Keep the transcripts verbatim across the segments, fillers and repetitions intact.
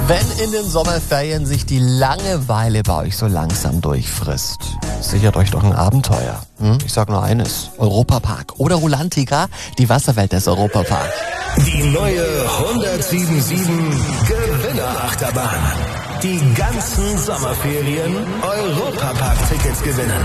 Wenn in den Sommerferien sich die Langeweile bei euch so langsam durchfrisst, sichert euch doch ein Abenteuer. Hm? Ich sag nur eines, Europapark oder Rulantica, die Wasserwelt des Europapark. Die neue hundertsieben Gewinnerachterbahn. Die ganzen Sommerferien Europapark-Tickets gewinnen.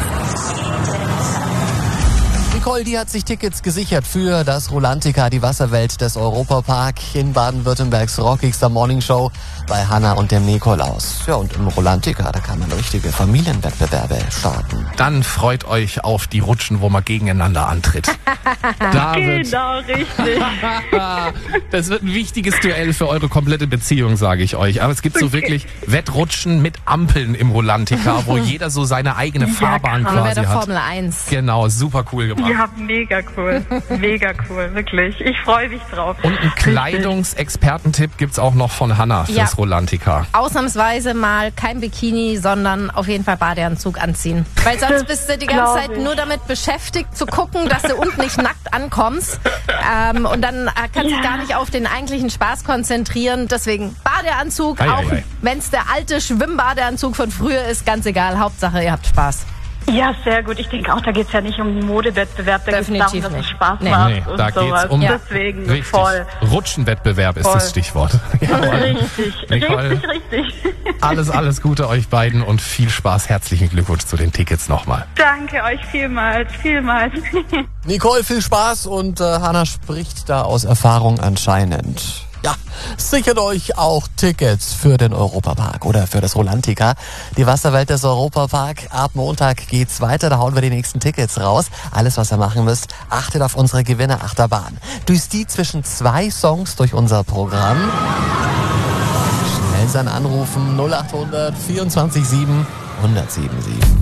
Nicole, die hat sich Tickets gesichert für das Rulantica, die Wasserwelt des Europapark in Baden-Württembergs rockigster Morningshow bei Hanna und dem Nikolaus. Ja, und im Rulantica, da kann man richtige Familienwettbewerbe starten. Dann freut euch auf die Rutschen, wo man gegeneinander antritt. Da wird, Genau, richtig. das wird ein wichtiges Duell für eure komplette Beziehung, sage ich euch. Aber es gibt so wirklich Wettrutschen mit Ampeln im Rulantica, wo jeder so seine eigene Fahrbahn krass. Wie bei quasi der hat. Formel eins. Genau, super cool gemacht. Ja, mega cool. Mega cool, wirklich. Ich freue mich drauf. Und einen Kleidungsexpertentipp gibt's auch noch von Hanna fürs Ja. Rulantica. Ausnahmsweise mal kein Bikini, sondern auf jeden Fall Badeanzug anziehen. Weil sonst Das bist du die glaub ganze Zeit ich. nur damit beschäftigt zu gucken, dass du unten nicht nackt ankommst. Ähm, und dann äh, kannst du Ja. gar nicht auf den eigentlichen Spaß konzentrieren. Deswegen Badeanzug, Ei, ei, auch ei. wenn es der alte Schwimmbadeanzug von früher ist, ganz egal. Hauptsache, ihr habt Spaß. Ja, sehr gut. Ich denke auch, da geht's ja nicht um den Modewettbewerb, da geht's Definitiv darum, dass es nicht. Spaß Nee. macht Nee, und da sowas. geht's um Deswegen richtig. voll. Rutschenwettbewerb ist Voll. das Stichwort. Jawohl. Richtig, Nicole. richtig, richtig. Alles, alles Gute euch beiden und viel Spaß. Herzlichen Glückwunsch zu den Tickets nochmal. Danke euch vielmals, vielmals. Nicole, viel Spaß und äh, Hanna spricht da aus Erfahrung anscheinend. Ja, sichert euch auch Tickets für den Europapark oder für das Rulantica. Die Wasserwelt des Europapark. Ab Montag geht's weiter, da hauen wir die nächsten Tickets raus. Alles, was ihr machen müsst, achtet auf unsere Gewinnerachterbahn. Düst die zwischen zwei Songs durch unser Programm. Schnell sein Anrufen null acht hundert vierundzwanzig sieben hundertsieben sieben.